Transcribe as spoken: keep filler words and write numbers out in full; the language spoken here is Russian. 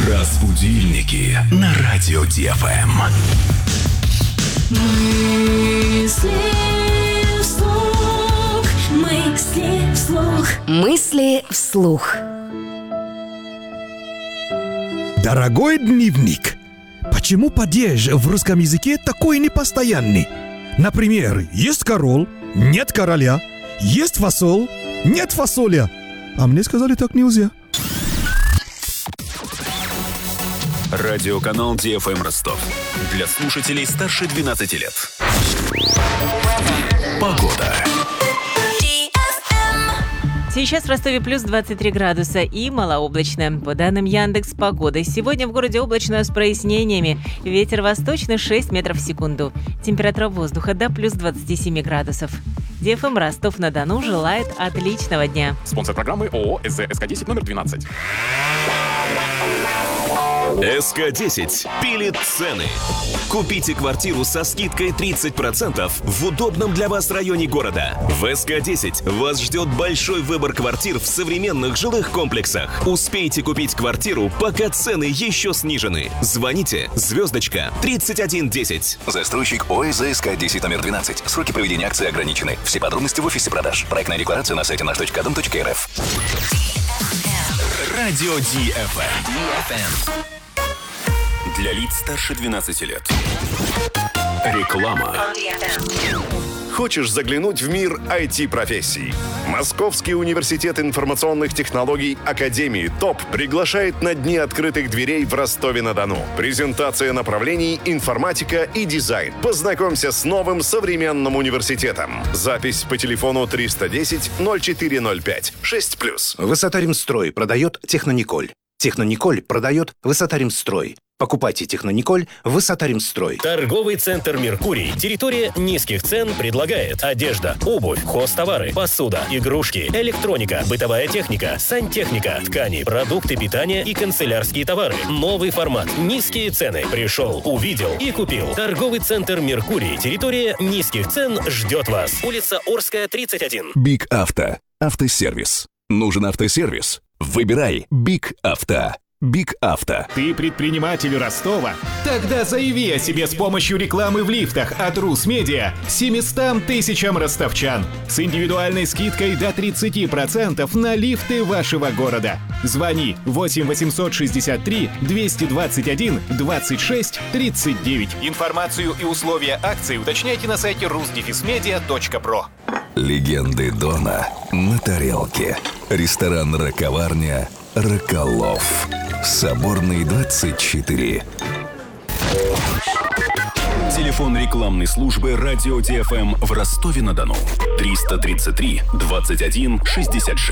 Разбудильники на радио Ди Эф Эм. Мысли вслух, мысли вслух. Мысли вслух. Дорогой дневник, почему падеж в русском языке такой непостоянный? Например, есть король, нет короля, есть фасол, нет фасоля. А мне сказали, так нельзя. Радиоканал Ди Эф Эм Ростов. Для слушателей старше двенадцати лет. Погода. Сейчас в Ростове плюс двадцать три градуса и малооблачно. По данным Яндекс.Погоды, сегодня в городе облачно с прояснениями. Ветер восточный шесть метров в секунду. Температура воздуха до плюс двадцати семи градусов. Ди Эф Эм Ростов-на-Дону желает отличного дня. Спонсор программы ООО СЗ СК десять номер двенадцать. эс ка десять пилит цены. Купите квартиру со скидкой тридцать процентов в удобном для вас районе города. В эс ка десять вас ждет большой выбор квартир в современных жилых комплексах. Успейте купить квартиру, пока цены еще снижены. Звоните звездочка тридцать один десять. Застройщик ООО эс ка десять номер двенадцать. Сроки проведения акции ограничены. Все подробности в офисе продаж. Проектная декларация на сайте наш точка дом точка эр эф. Радио Ди Эф Эм. Для лиц старше двенадцати лет. Реклама. Хочешь заглянуть в мир ай ти-профессий? Московский университет информационных технологий Академии ТОП приглашает на Дни открытых дверей в Ростове-на-Дону. Презентация направлений информатика и дизайн. Познакомься с новым современным университетом. Запись по телефону триста десять ноль четыре ноль пять шесть плюс. Высота-Ремстрой продает Технониколь. Технониколь продает Высота-Ремстрой. Покупайте Технониколь в Высота-Ремстрой. Торговый центр «Меркурий». Территория низких цен предлагает одежда, обувь, хозтовары, посуда, игрушки, электроника, бытовая техника, сантехника, ткани, продукты питания и канцелярские товары. Новый формат. Низкие цены. Пришел, увидел и купил. Торговый центр «Меркурий». Территория низких цен ждет вас. Улица Орская, тридцать один. Биг Авто. Автосервис. Нужен автосервис? Выбирай Биг Авто. Биг Авто. Ты предприниматель Ростова? Тогда заяви о себе с помощью рекламы в лифтах от Русмедиа семьстам тысячам ростовчан с индивидуальной скидкой до тридцати процентов на лифты вашего города. Звони восемь восемьсот шестьдесят три двести двадцать один двадцать шесть тридцать девять. Информацию и условия акции уточняйте на сайте рус дефис медиа точка про. Легенды Дона на тарелке. Ресторан «Раковарня» Роколов. Соборный, двадцать четыре. Телефон рекламной службы радио Ди Эф Эм в Ростове-на-Дону. триста тридцать три двадцать один шестьдесят шесть.